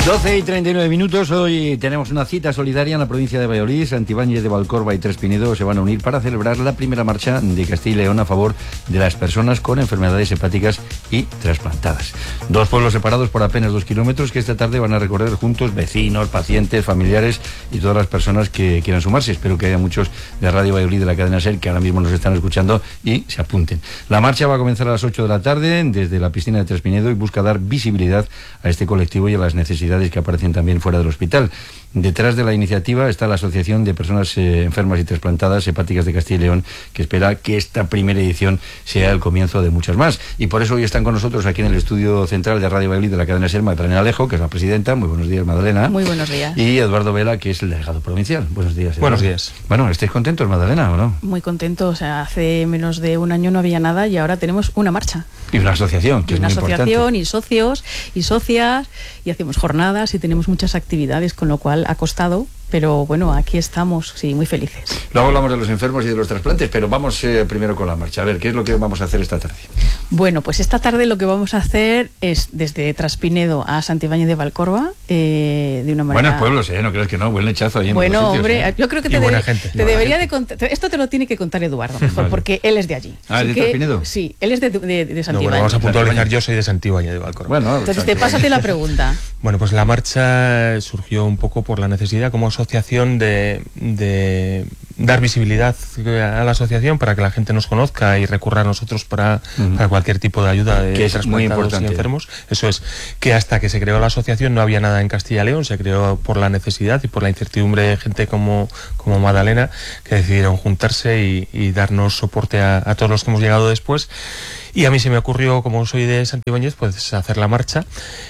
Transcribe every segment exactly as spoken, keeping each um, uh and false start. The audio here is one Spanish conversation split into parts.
doce y treinta y nueve minutos, hoy tenemos una cita solidaria en la provincia de Valladolid. Santibáñez de Valcorba y Tres Pinedo se van a unir para celebrar la primera marcha de Castilla y León a favor de las personas con enfermedades hepáticas y trasplantadas. Dos pueblos separados por apenas dos kilómetros que esta tarde van a recorrer juntos vecinos, pacientes, familiares y todas las personas que quieran sumarse. Espero que haya muchos de Radio Valladolid de la cadena SER que ahora mismo nos están escuchando y se apunten. La marcha va a comenzar a las ocho de la tarde desde la piscina de Tres Pinedo y busca dar visibilidad a este colectivo y a las necesidades que aparecen también fuera del hospital. Detrás de la iniciativa está la Asociación de Personas eh, Enfermas y Trasplantadas Hepáticas de Castilla y León, que espera que esta primera edición sea el comienzo de muchas más. Y por eso hoy están con nosotros aquí en el estudio central de Radio Valladolid de la cadena SER, Magdalena Alejo, que es la presidenta. Muy buenos días, Magdalena. Muy buenos días. Y Eduardo Vela, que es el delegado provincial. Buenos días, Eduardo. Buenos días. Bueno, ¿estáis contentos, Magdalena, o no? Muy contentos. O sea, hace menos de un año no había nada y ahora tenemos una marcha. Y una asociación, que y es una muy asociación importante. Y socios y socias, y hacemos jornadas y tenemos muchas actividades, con lo cual ha costado, pero bueno, aquí estamos, sí, muy felices. Luego hablamos de los enfermos y de los trasplantes, pero vamos eh, primero con la marcha. A ver, ¿qué es lo que vamos a hacer esta tarde? Bueno, pues esta tarde lo que vamos a hacer es desde Traspinedo a Santibáñez de Valcorba, eh, de una manera... Buenos pueblos, ¿eh? No crees que no, huele chazo ahí en Bueno, los sitios, hombre, ¿eh? yo creo que te, buena debe- gente. te Buena debería gente. de contar... Esto te lo tiene que contar Eduardo, mejor, Vale. porque él es de allí. Ah, Así ¿es de que- Traspinedo? Sí, él es de, de, de No, Santibáñez. bueno, vamos a puntualizar, Santibáñez. yo soy de Santibáñez de Valcorba. Bueno, Entonces, o sea, te pásate la pregunta. Bueno, pues la marcha surgió un poco por la necesidad como asociación de, de dar visibilidad a la asociación para que la gente nos conozca y recurra a nosotros para, Ujú. para cualquier tipo de ayuda de Que es muy trasplantados importante. y enfermos. Eso es, que hasta que se creó la asociación no había nada en Castilla y León, se creó por la necesidad y por la incertidumbre de gente como, como Magdalena, que decidieron juntarse y, y darnos soporte a, a todos los que hemos llegado después. Y a mí se me ocurrió, como soy de Santibáñez, pues hacer la marcha,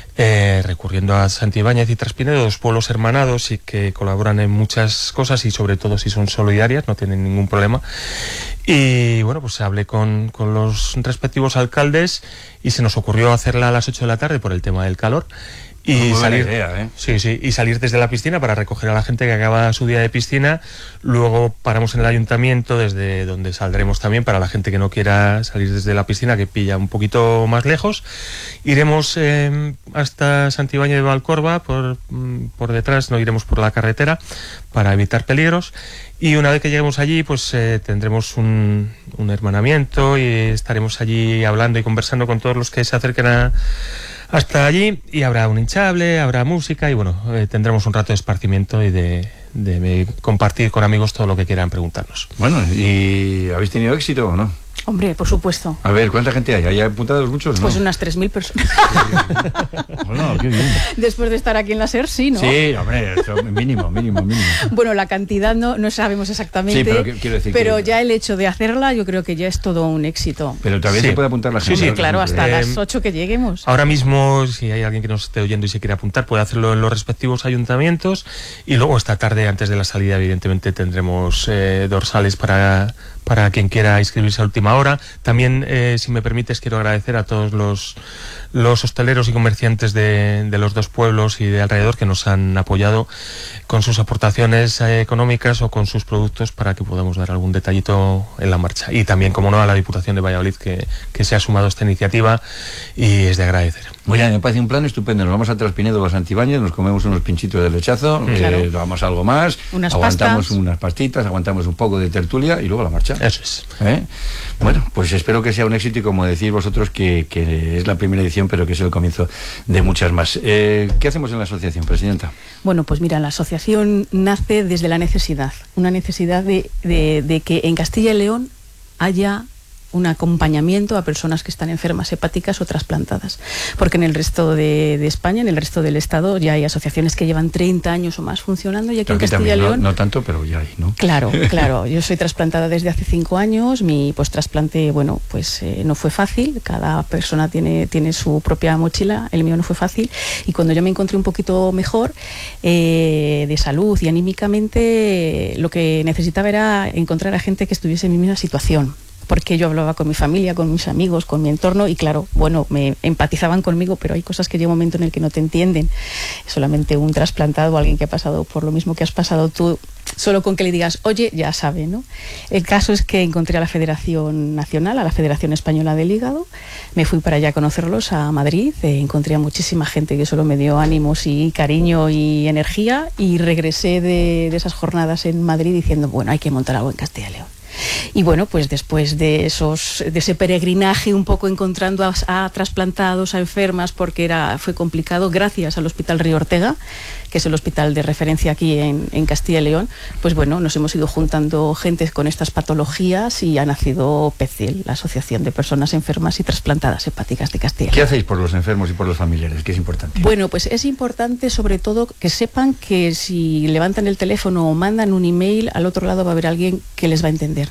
eh, recurriendo a Santibáñez y Traspinedo, dos pueblos hermanados y que colaboran en muchas cosas y sobre todo si son solidarias, no tienen ningún problema. Y bueno, pues hablé con, con los respectivos alcaldes y se nos ocurrió hacerla a las ocho de la tarde por el tema del calor. Y Muy buena salir, idea, ¿eh? sí, sí, y salir desde la piscina para recoger a la gente que acaba su día de piscina. Luego paramos en el ayuntamiento, desde donde saldremos también para la gente que no quiera salir desde la piscina, que pilla un poquito más lejos. Iremos eh, hasta Santibáñez de Valcorba, por, mm, por detrás, no iremos por la carretera para evitar peligros. Y una vez que lleguemos allí, pues eh, tendremos un, un hermanamiento y estaremos allí hablando y conversando con todos los que se acerquen a hasta allí, y habrá un hinchable, habrá música y bueno, eh, tendremos un rato de esparcimiento y de, de, de compartir con amigos todo lo que quieran preguntarnos. Bueno, ¿y habéis tenido éxito o no? Hombre, por supuesto. A ver, ¿cuánta gente hay? ¿Hay apuntados muchos? Pues ¿no? unas tres mil personas. Bueno, qué bien. Después de estar aquí en la SER, sí, ¿no? Sí, hombre, eso, mínimo, mínimo, mínimo. Bueno, la cantidad no, no sabemos exactamente, Sí, pero ¿qué quiero decir? pero Que- ya el hecho de hacerla yo creo que ya es todo un éxito. Pero todavía Sí. se puede apuntar la Sí, gente. sí, ¿no? Claro, hasta Eh, las ocho que lleguemos. Ahora mismo, si hay alguien que nos esté oyendo y se quiere apuntar, puede hacerlo en los respectivos ayuntamientos. Y luego esta tarde, antes de la salida, evidentemente tendremos eh, dorsales para, para quien quiera inscribirse a última hora. También, eh, si me permites, quiero agradecer a todos los, los hosteleros y comerciantes de, de los dos pueblos y de alrededor que nos han apoyado con sus aportaciones eh, económicas o con sus productos para que podamos dar algún detallito en la marcha. Y también, como no, a la Diputación de Valladolid que, que se ha sumado a esta iniciativa y es de agradecer. Muy bien, me parece un plan estupendo. Nos vamos a Traspinedo o a Santibáñez, nos comemos unos pinchitos de lechazo, Claro. eh, vamos algo más, Unas aguantamos pastas. unas pastitas, aguantamos un poco de tertulia y luego la marcha. Eso es. ¿Eh? Bueno, pues espero que sea un éxito y como decís vosotros que, que es la primera edición, pero que es el comienzo de muchas más. Eh, ¿Qué hacemos en la asociación, presidenta? Bueno, pues mira, la asociación nace desde la necesidad, una necesidad de, de, de que en Castilla y León haya un acompañamiento a personas que están enfermas hepáticas o trasplantadas, porque en el resto de, de España, en el resto del Estado, ya hay asociaciones que llevan treinta años o más funcionando, y aquí en Aquí Castilla y también, no, León... no tanto, pero ya hay, ¿no? Claro, claro. Yo soy trasplantada desde hace cinco años. Mi pues trasplante, bueno, pues eh, no fue fácil. Cada persona tiene, tiene su propia mochila. El mío no fue fácil. Y cuando yo me encontré un poquito mejor eh, de salud y anímicamente, lo que necesitaba era encontrar a gente que estuviese en mi misma situación. Porque yo hablaba con mi familia, con mis amigos, con mi entorno y claro, bueno, me empatizaban conmigo, pero hay cosas que llega un momento en el que no te entienden. Solamente un trasplantado, alguien que ha pasado por lo mismo que has pasado tú, Solo con que le digas, oye, ya sabe, ¿no? El caso es que encontré a la Federación Nacional, a la Federación Española del Hígado, me fui para allá a conocerlos, a Madrid, eh, encontré a muchísima gente que solo me dio ánimos y cariño y energía, y regresé de, de esas jornadas en Madrid diciendo, bueno, hay que montar algo en Castilla y León. Y bueno, pues después de esos de ese peregrinaje un poco encontrando a, a trasplantados, a enfermas, porque era fue complicado, gracias al Hospital Río Ortega, que es el hospital de referencia aquí en, en Castilla y León, pues bueno, nos hemos ido juntando gente con estas patologías y ha nacido P E C I L, la Asociación de Personas Enfermas y Trasplantadas Hepáticas de Castilla y León. ¿Qué hacéis por los enfermos y por los familiares? ¿Qué es importante? Bueno, pues es importante sobre todo que sepan que si levantan el teléfono o mandan un email, al otro lado va a haber alguien que les va a entender.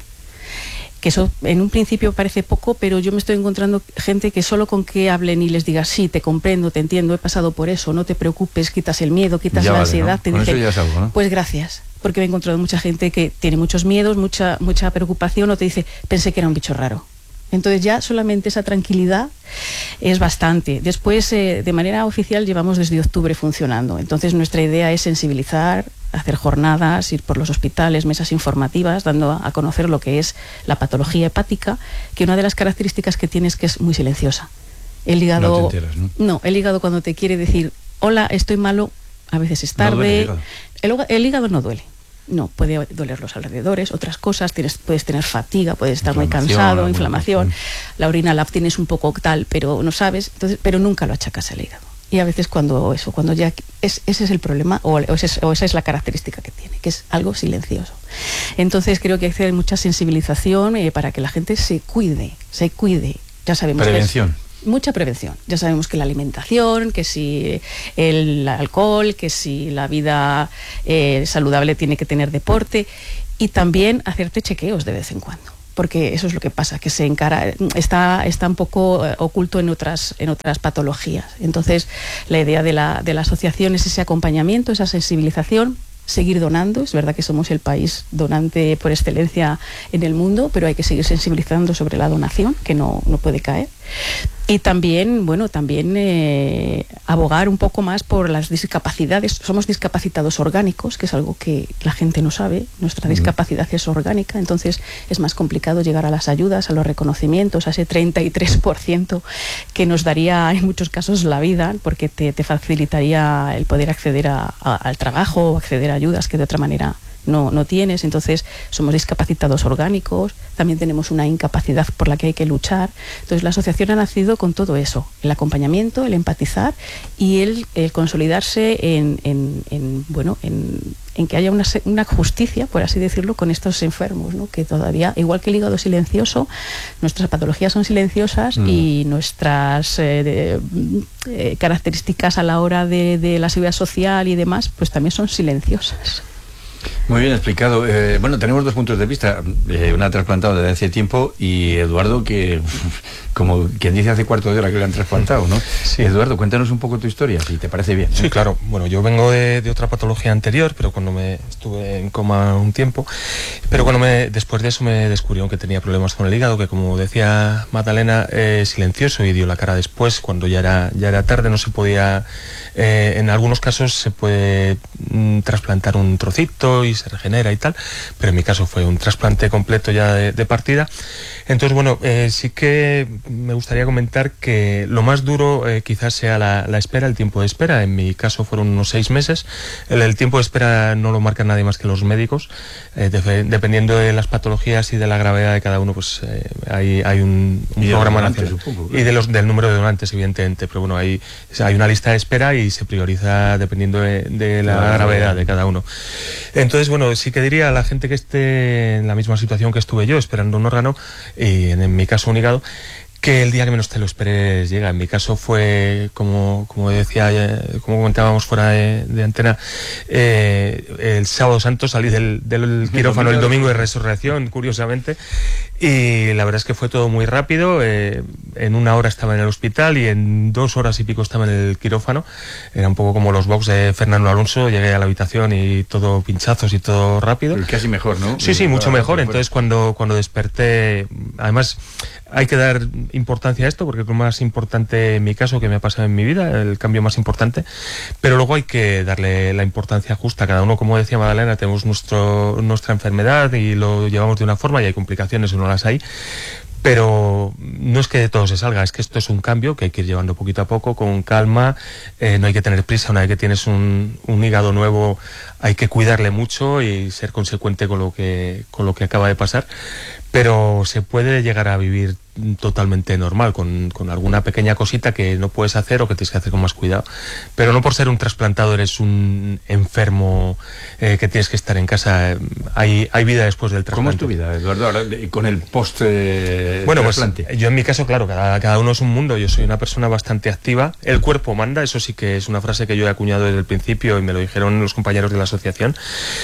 Que eso en un principio parece poco, pero yo me estoy encontrando gente que solo con que hablen y les digas, sí, te comprendo, te entiendo, he pasado por eso, no te preocupes, quitas el miedo, quitas ya la vale, ansiedad, ¿no? te Con dicen, eso ya es algo, ¿no? Pues gracias, porque me he encontrado mucha gente que tiene muchos miedos, mucha, mucha preocupación, o te dice, pensé que era un bicho raro. Entonces ya solamente esa tranquilidad es bastante. Después, eh, de manera oficial, llevamos desde octubre funcionando. Entonces nuestra idea es sensibilizar, hacer jornadas, ir por los hospitales, mesas informativas, dando a conocer lo que es la patología hepática, que una de las características que tiene es que es muy silenciosa. El hígado, no te enteras, ¿no? No, el hígado cuando te quiere decir, hola, estoy malo, a veces es tarde. No duele el hígado. El, el hígado no duele. No, puede doler los alrededores, otras cosas, tienes, puedes tener fatiga, puedes estar muy cansado, inflamación, la orina la tienes un poco tal, pero no sabes, entonces, pero nunca lo achacas al hígado. Y a veces cuando eso, cuando ya es, ese es el problema, o, o, ese es, o esa es la característica que tiene, que es algo silencioso. Entonces creo que hay que hacer mucha sensibilización eh, para que la gente se cuide, se cuide. Ya sabemos Prevención. Que es, mucha prevención. Ya sabemos que la alimentación, que si el alcohol, que si la vida eh, saludable tiene que tener deporte, y también hacerte chequeos de vez en cuando, porque eso es lo que pasa, que se encara, está, está un poco oculto en otras, en otras patologías. Entonces, la idea de la, de la asociación es ese acompañamiento, esa sensibilización, seguir donando. Es verdad que somos el país donante por excelencia en el mundo, pero hay que seguir sensibilizando sobre la donación, que no, no puede caer. Y también, bueno, también eh, abogar un poco más por las discapacidades. Somos discapacitados orgánicos, que es algo que la gente no sabe. Nuestra discapacidad es orgánica, entonces es más complicado llegar a las ayudas, a los reconocimientos, a ese treinta y tres por ciento que nos daría en muchos casos la vida, porque te, te facilitaría el poder acceder a, a, al trabajo o acceder a ayudas que de otra manera no, no tienes. Entonces somos discapacitados orgánicos, también tenemos una incapacidad por la que hay que luchar. Entonces la asociación ha nacido con todo eso, el acompañamiento, el empatizar y el, el consolidarse en, en, en bueno en, en que haya una, una justicia, por así decirlo, con estos enfermos, ¿no? Que todavía, igual que el hígado silencioso, nuestras patologías son silenciosas mm. y nuestras eh, de, eh, características a la hora de, de la seguridad social y demás, pues también son silenciosas. Muy bien explicado. Eh, bueno, tenemos dos puntos de vista. Eh, una trasplantado desde hace tiempo y Eduardo, que como quien dice hace cuarto de hora que le han trasplantado, ¿no? Sí. Eduardo, cuéntanos un poco tu historia, si te parece bien, ¿no? Sí, claro. Bueno, yo vengo de, de otra patología anterior, pero cuando me estuve en coma un tiempo, pero cuando me después de eso me descubrieron que tenía problemas con el hígado, que como decía Magdalena, eh, silencioso, y dio la cara después, cuando ya era, ya era tarde, no se podía, eh, en algunos casos se puede mm, trasplantar un trocito y se regenera y tal, pero en mi caso fue un trasplante completo ya de, de partida. Entonces, bueno, eh, sí que me gustaría comentar que lo más duro eh, quizás sea la, la espera, el tiempo de espera. En mi caso fueron unos seis meses. El, el tiempo de espera no lo marca nadie más que los médicos. Eh, de, dependiendo de las patologías y de la gravedad de cada uno, pues eh, hay, hay un, un programa nacional. Supongo, claro. Y de los, del número de donantes, evidentemente. Pero bueno, hay, hay una lista de espera y se prioriza dependiendo de, de la claro, gravedad claro. de cada uno. Entonces, bueno, sí que diría a la gente que esté en la misma situación que estuve yo, esperando un órgano, y en, en mi caso un hígado, que el día que menos te lo esperes llega. En mi caso fue, como, como decía, como comentábamos fuera de, de antena, eh, el sábado santo salí del, del quirófano el domingo de resurrección, curiosamente, Y la verdad es que fue todo muy rápido. Eh, en una hora estaba en el hospital y en dos horas y pico estaba en el quirófano. Era un poco como los box de Fernando Alonso. Llegué a la habitación y todo pinchazos y todo rápido. Pero casi mejor, ¿no? Sí, sí, mucho mejor. Entonces cuando, cuando desperté, además hay que dar importancia a esto porque es lo más importante en mi caso que me ha pasado en mi vida, el cambio más importante. Pero luego hay que darle la importancia justa. Cada uno, como decía Madalena, tenemos nuestro, nuestra enfermedad y lo llevamos de una forma y hay complicaciones o no las hay. Pero no es que de todo se salga, es que esto es un cambio que hay que ir llevando poquito a poco, con calma, eh, no hay que tener prisa. Una vez que tienes un, un hígado nuevo hay que cuidarle mucho y ser consecuente con lo que, con lo que acaba de pasar, pero se puede llegar a vivir totalmente normal, con, con alguna pequeña cosita que no puedes hacer o que tienes que hacer con más cuidado. Pero no por ser un trasplantado eres un enfermo eh, que tienes que estar en casa. Hay, hay vida después del trasplante. ¿Cómo es tu vida, Eduardo, ahora, con el post eh, bueno, trasplante? Pues yo en mi caso, claro, cada, cada uno es un mundo. Yo soy una persona bastante activa. El cuerpo manda, eso sí que es una frase que yo he acuñado desde el principio y me lo dijeron los compañeros de la asociación.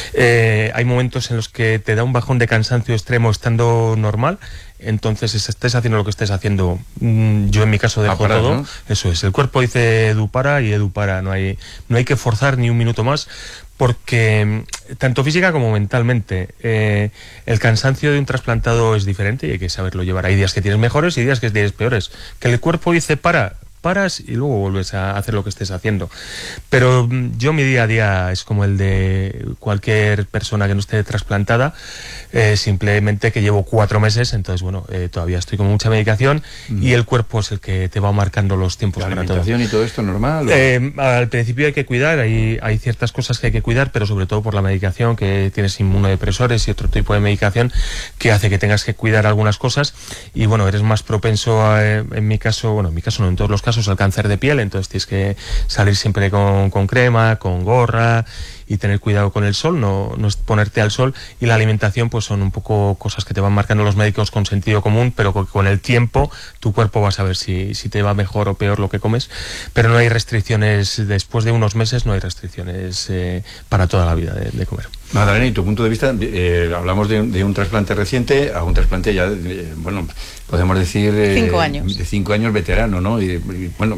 Eh, hay momentos en los que te da un bajón de cansancio extremo estando normal. Entonces, estés haciendo lo que estés haciendo, yo en mi caso dejo parar, todo, ¿no? Eso es, el cuerpo dice edu para y edu para, no hay, no hay que forzar ni un minuto más, porque tanto física como mentalmente eh, el cansancio de un trasplantado es diferente y hay que saberlo llevar. Hay días que tienes mejores y días que tienes peores. Que el cuerpo dice para, paras y luego vuelves a hacer lo que estés haciendo. Pero yo mi día a día es como el de cualquier persona que no esté trasplantada, eh, simplemente que llevo cuatro meses, entonces bueno, eh, todavía estoy con mucha medicación mm. y el cuerpo es el que te va marcando los tiempos. ¿La para alimentación todo. y todo esto normal? Eh, al principio hay que cuidar, hay, hay ciertas cosas que hay que cuidar, pero sobre todo por la medicación, que tienes inmunodepresores y otro tipo de medicación que hace que tengas que cuidar algunas cosas y bueno, eres más propenso a, en mi caso, bueno, en mi caso no, en todos los casos al cáncer de piel, entonces tienes que salir siempre con, con crema, con gorra y tener cuidado con el sol, no, no ponerte al sol, y la alimentación pues son un poco cosas que te van marcando los médicos con sentido común, pero con, con el tiempo tu cuerpo va a saber si, si te va mejor o peor lo que comes, pero no hay restricciones, después de unos meses no hay restricciones eh, para toda la vida de, de comer. Madalena, y tu punto de vista, eh, hablamos de, de un trasplante reciente a un trasplante ya, eh, bueno, podemos decir... Eh, cinco años. De cinco años veterano, ¿no? Y, y bueno,